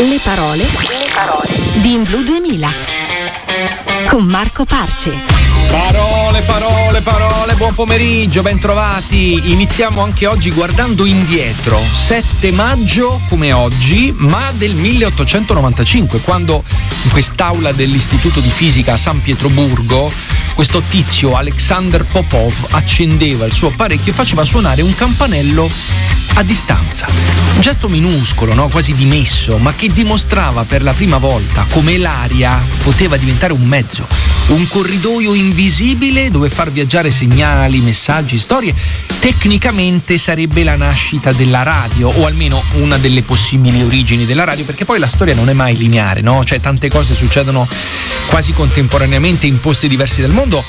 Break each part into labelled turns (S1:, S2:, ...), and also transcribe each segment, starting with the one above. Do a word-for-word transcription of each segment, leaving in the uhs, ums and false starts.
S1: Le parole, le parole di In Blu duemila con Marco Parce.
S2: Parole, parole, parole, buon pomeriggio, ben trovati. Iniziamo anche oggi guardando indietro, sette maggio come oggi, ma del milleottocentonovantacinque, quando in quest'aula dell'Istituto di Fisica a San Pietroburgo questo tizio Alexander Popov accendeva il suo apparecchio e faceva suonare un campanello a distanza. Un gesto minuscolo, no? Quasi dimesso, ma che dimostrava per la prima volta come l'aria poteva diventare un mezzo, un corridoio invisibile dove far viaggiare segnali, messaggi, storie. Tecnicamente sarebbe la nascita della radio, o almeno una delle possibili origini della radio, perché poi la storia non è mai lineare, no? Cioè tante cose succedono quasi contemporaneamente in posti diversi del mondo.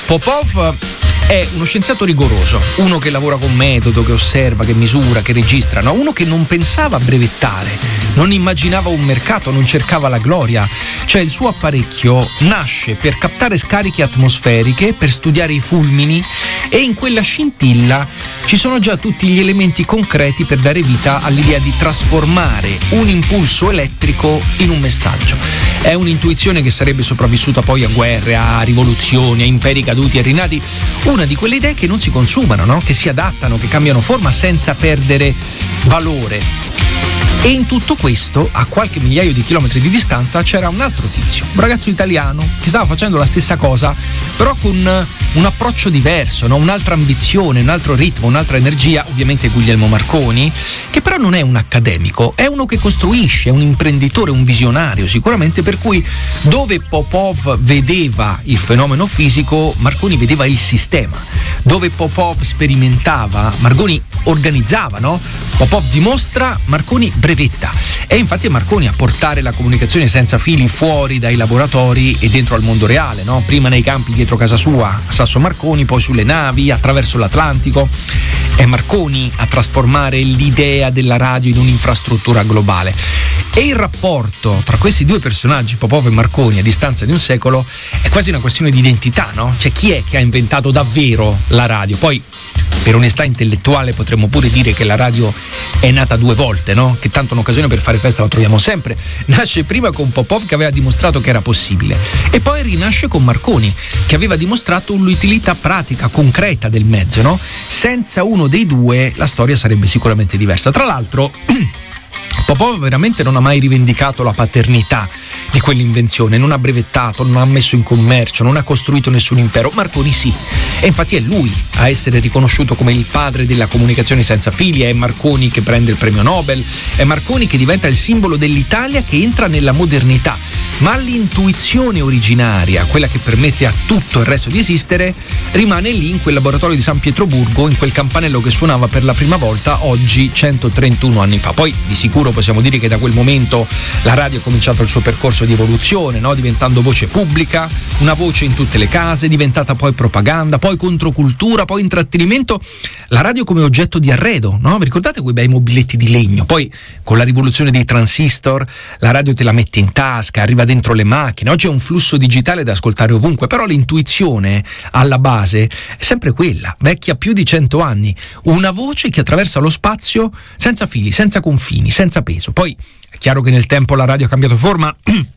S2: Popov è uno scienziato rigoroso, uno che lavora con metodo, che osserva, che misura, che registra, no? Uno che non pensava a brevettare, non immaginava un mercato, non cercava la gloria. Cioè il suo apparecchio nasce per captare scariche atmosferiche, per studiare i fulmini, e in quella scintilla ci sono già tutti gli elementi concreti per dare vita all'idea di trasformare un impulso elettrico in un messaggio. È un'intuizione che sarebbe sopravvissuta poi a guerre, a rivoluzioni, a imperi caduti e rinati. Una di quelle idee che non si consumano, no? Che si adattano, che cambiano forma senza perdere valore. E in tutto questo, a qualche migliaio di chilometri di distanza, c'era un altro tizio, un ragazzo italiano, che stava facendo la stessa cosa, però con un approccio diverso, no? Un'altra ambizione, un altro ritmo, un'altra energia, ovviamente Guglielmo Marconi, che però non è un accademico, è uno che costruisce, è un imprenditore, un visionario, sicuramente, per cui dove Popov vedeva il fenomeno fisico, Marconi vedeva il sistema. Dove Popov sperimentava, Marconi organizzava, no? Popov dimostra, Marconi brevetta. E infatti è Marconi a portare la comunicazione senza fili fuori dai laboratori e dentro al mondo reale, no? Prima nei campi dietro casa sua, a Sasso Marconi, poi sulle navi, attraverso l'Atlantico. È Marconi a trasformare l'idea della radio in un'infrastruttura globale. E il rapporto tra questi due personaggi, Popov e Marconi, a distanza di un secolo, è quasi una questione di identità, no? Cioè chi è che ha inventato davvero la radio? Poi, per onestà intellettuale, potremmo pure dire che la radio è nata due volte, no? Che tanto un'occasione per fare festa la troviamo sempre. Nasce prima con Popov, che aveva dimostrato che era possibile, e poi rinasce con Marconi, che aveva dimostrato l'utilità pratica, concreta del mezzo, no? Senza uno dei due la storia sarebbe sicuramente diversa. Tra l'altro Popov veramente non ha mai rivendicato la paternità di quell'invenzione, non ha brevettato, non ha messo in commercio, non ha costruito nessun impero. Marconi sì, e infatti è lui a essere riconosciuto come il padre della comunicazione senza fili. È Marconi che prende il premio Nobel, è Marconi che diventa il simbolo dell'Italia che entra nella modernità. Ma l'intuizione originaria, quella che permette a tutto il resto di esistere, rimane lì in quel laboratorio di San Pietroburgo, in quel campanello che suonava per la prima volta oggi centotrentuno anni fa. Poi di sicuro possiamo dire che da quel momento la radio ha cominciato il suo percorso di evoluzione, no? Diventando voce pubblica, una voce in tutte le case, diventata poi propaganda, poi controcultura, poi intrattenimento. La radio come oggetto di arredo, no? Vi ricordate quei bei mobiletti di legno? Poi con la rivoluzione dei transistor la radio te la metti in tasca, arriva dentro le macchine. Oggi è un flusso digitale da ascoltare ovunque, però l'intuizione alla base è sempre quella, vecchia più di cento anni, una voce che attraversa lo spazio senza fili, senza confini, senza peso. Poi è chiaro che nel tempo la radio ha cambiato forma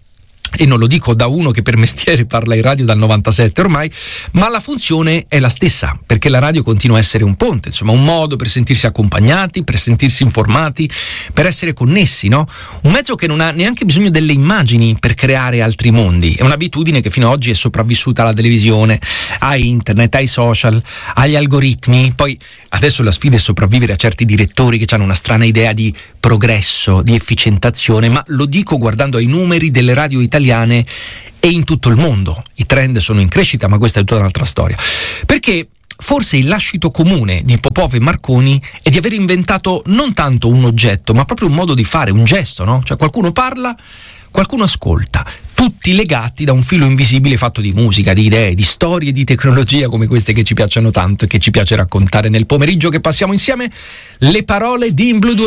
S2: e non lo dico da uno che per mestiere parla in radio dal novantasette ormai, ma la funzione è la stessa, perché la radio continua a essere un ponte, insomma un modo per sentirsi accompagnati, per sentirsi informati, per essere connessi, no? Un mezzo che non ha neanche bisogno delle immagini per creare altri mondi. È un'abitudine che fino ad oggi è sopravvissuta alla televisione, a internet, ai social, agli algoritmi. Poi adesso la sfida è sopravvivere a certi direttori che hanno una strana idea di progresso, di efficientazione, ma lo dico guardando ai numeri delle radio italiane e in tutto il mondo. I trend sono in crescita, ma questa è tutta un'altra storia. Perché forse il lascito comune di Popov e Marconi è di aver inventato non tanto un oggetto, ma proprio un modo di fare, un gesto, no? Cioè qualcuno parla, qualcuno ascolta, tutti legati da un filo invisibile fatto di musica, di idee, di storie, di tecnologia come queste che ci piacciono tanto e che ci piace raccontare nel pomeriggio che passiamo insieme. Le parole di In Blu